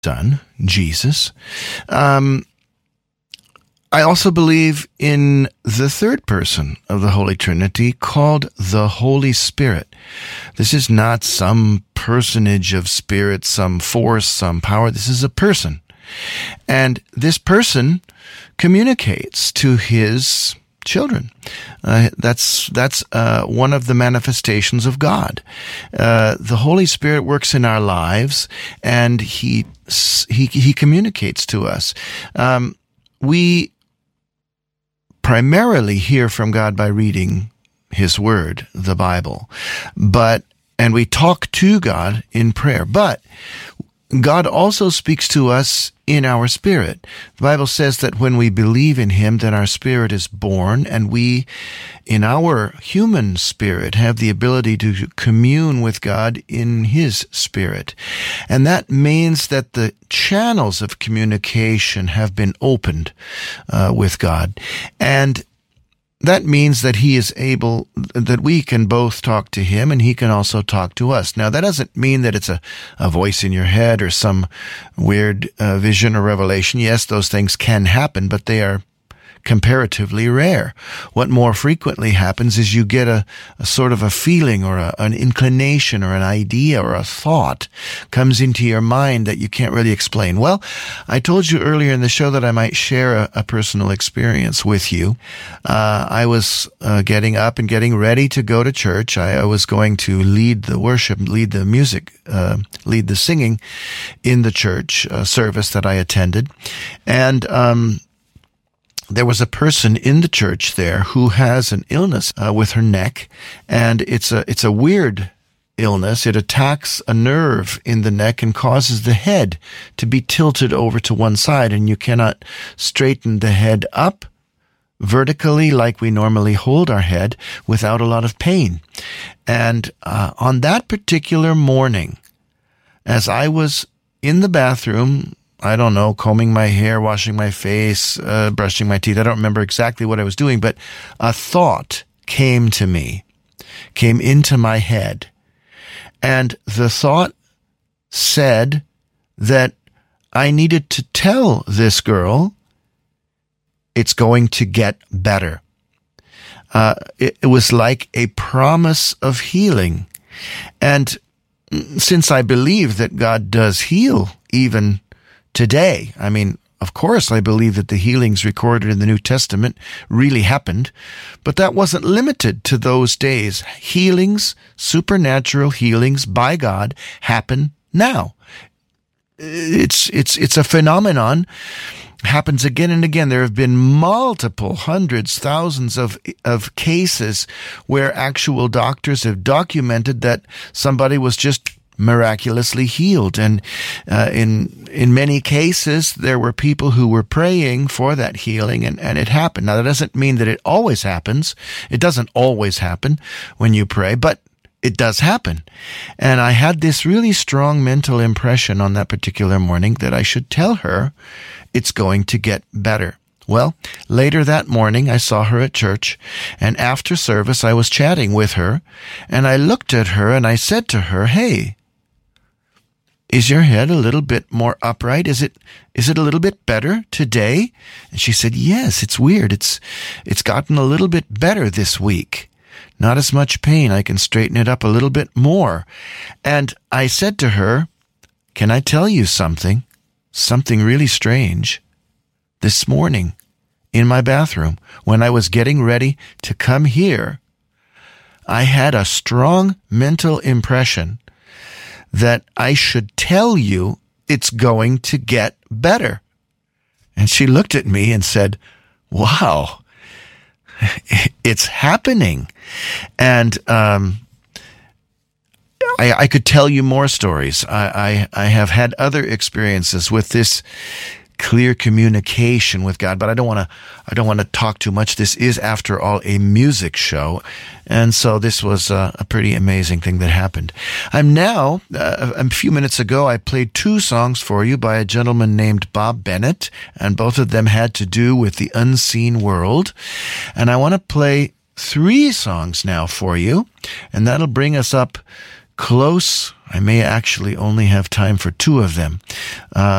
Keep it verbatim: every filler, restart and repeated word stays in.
Son, Jesus. Um, I also believe in the third person of the Holy Trinity called the Holy Spirit. This is not some personage of spirit, some force, some power. This is a person. And this person communicates to his children. Uh, that's that's uh, one of the manifestations of God. Uh, the Holy Spirit works in our lives, and he he he communicates to us. Um, we primarily hear from God by reading His Word, the Bible, but and we talk to God in prayer. But God also speaks to us in our spirit. The Bible says that when we believe in Him, then our spirit is born, and we, in our human spirit, have the ability to commune with God in His spirit. And that means that the channels of communication have been opened uh, with God. And that means that He is able, that we can both talk to Him and He can also talk to us. Now, that doesn't mean that it's a, a voice in your head or some weird uh, vision or revelation. Yes, those things can happen, but they are comparatively rare. What more frequently happens is you get a, a sort of a feeling or a, an inclination or an idea or a thought comes into your mind that you can't really explain. Well, I told you earlier in the show that I might share a, a personal experience with you. Uh, I was uh, getting up and getting ready to go to church. I, I was going to lead the worship, lead the music, uh, lead the singing in the church uh, service that I attended. And, um, there was a person in the church there who has an illness uh, with her neck, and it's a it's a weird illness. It attacks a nerve in the neck and causes the head to be tilted over to one side, and you cannot straighten the head up vertically like we normally hold our head without a lot of pain. And uh, on that particular morning, as I was in the bathroom, I don't know, combing my hair, washing my face, uh, brushing my teeth. I don't remember exactly what I was doing, but a thought came to me, came into my head. And the thought said that I needed to tell this girl it's going to get better. Uh, it, it was like a promise of healing. And since I believe that God does heal even today, I mean, of course, I believe that the healings recorded in the New Testament really happened, but that wasn't limited to those days. Healings, supernatural healings by God happen now. It's, it's, it's a phenomenon. Happens again and again. There have been multiple hundreds, thousands of of cases where actual doctors have documented that somebody was just miraculously healed. And uh, in in many cases, there were people who were praying for that healing, and, and it happened. Now, that doesn't mean that it always happens. It doesn't always happen when you pray, but it does happen. And I had this really strong mental impression on that particular morning that I should tell her it's going to get better. Well, later that morning, I saw her at church, and after service, I was chatting with her, and I looked at her and I said to her, "Hey, is your head a little bit more upright? Is it, is it a little bit better today?" And she said, "Yes, it's weird. It's, it's gotten a little bit better this week. Not as much pain. I can straighten it up a little bit more." And I said to her, "Can I tell you something? Something really strange. This morning, in my bathroom, when I was getting ready to come here, I had a strong mental impression that I should tell you it's going to get better." And she looked at me and said, "Wow, it's happening." And um, I, I could tell you more stories. I, I, I have had other experiences with this clear communication with God, but I don't want to, I don't want to talk too much. This is, after all, a music show. And so this was a, a pretty amazing thing that happened. I'm now, uh, a few minutes ago, I played two songs for you by a gentleman named Bob Bennett, and both of them had to do with the unseen world. And I want to play three songs now for you, and that'll bring us up close. I may actually only have time for two of them. Uh,